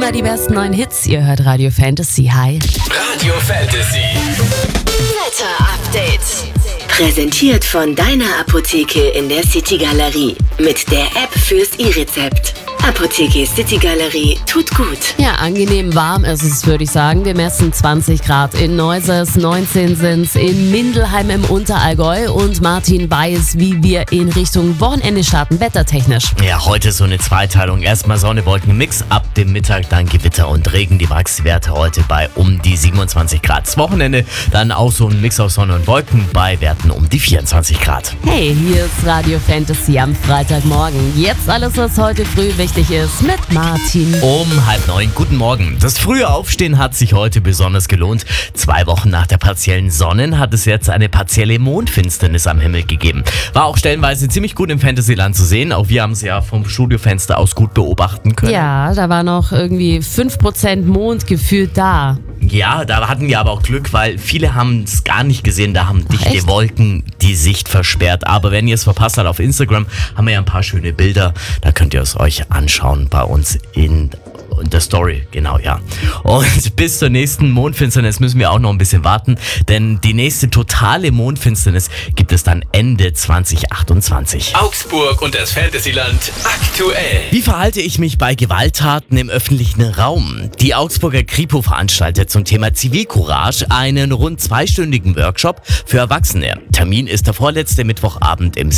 Immer die besten neuen Hits. Ihr hört Radio Fantasy. Hi. Radio Fantasy. Wetter-Update. Präsentiert von deiner Apotheke in der City Galerie. Mit der App fürs E-Rezept. Apotheke City Galerie tut gut. Ja, angenehm warm ist es, würde ich sagen. Wir messen 20 Grad in Neusers, 19 sind's in Mindelheim im Unterallgäu. Und Martin weiß, wie wir in Richtung Wochenende starten, wettertechnisch. Ja, heute so eine Zweiteilung. Erstmal Sonne, Wolken, Mix. Ab dem Mittag dann Gewitter und Regen. Die Maxi-Werte heute bei um die 27 Grad. Das Wochenende dann auch so ein Mix aus Sonne und Wolken bei Werten um die 24 Grad. Hey, hier ist Radio Fantasy am Freitagmorgen. Jetzt alles, was heute früh wichtig ist, mit Martin. Um 8:30. Guten Morgen. Das frühe Aufstehen hat sich heute besonders gelohnt. 2 Wochen nach der partiellen Sonnen hat es jetzt eine partielle Mondfinsternis am Himmel gegeben. War auch stellenweise ziemlich gut im Fantasyland zu sehen. Auch wir haben es ja vom Studiofenster aus gut beobachten können. Ja, da war noch irgendwie 5% Mond gefühlt da. Ja, da hatten wir aber auch Glück, weil viele haben es gar nicht gesehen. Da haben dichte echt? Wolken die Sicht versperrt. Aber wenn ihr es verpasst habt, auf Instagram haben wir ja ein paar schöne Bilder. Da könnt ihr es euch anschauen bei uns in der Story, genau, ja. Und bis zur nächsten Mondfinsternis müssen wir auch noch ein bisschen warten, denn die nächste totale Mondfinsternis gibt es dann Ende 2028. Augsburg und das Fantasyland aktuell. Wie verhalte ich mich bei Gewalttaten im öffentlichen Raum? Die Augsburger Kripo veranstaltet zum Thema Zivilcourage einen rund 2-stündigen Workshop für Erwachsene. Termin ist der vorletzte Mittwochabend im